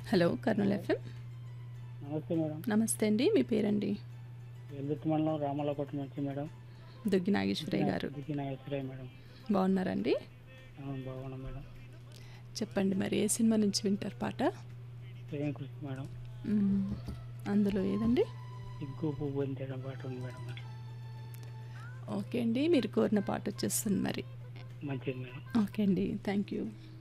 Hello Kurnool hello. FM. నమస్తే madam. నమస్తే అండి, మీ పేరండి? వెల్దుర్తి మండలం రామల్లకోట నుంచి మేడం. దుగ్గి నాగేశ్వరయ్య గారు. దిగిన ఎస్ఐ మేడం. బాగున్నారండి? బాగున్నాం మేడం. చెప్పండి, మరి ఏ సినిమా నుంచి వింటారు పాట? ప్రేమ కృషి మేడం. మ్మ్. అందులో ఏదండి? సిగ్గు పువ్వు అని తేడం పాట ఉంది మేడం. ఓకే అండి, మీరు కోరిన పాట వచ్చేస్తుంది మరి. మంచిది మేడం. ఓకే అండి, థ్యాంక్ యూ.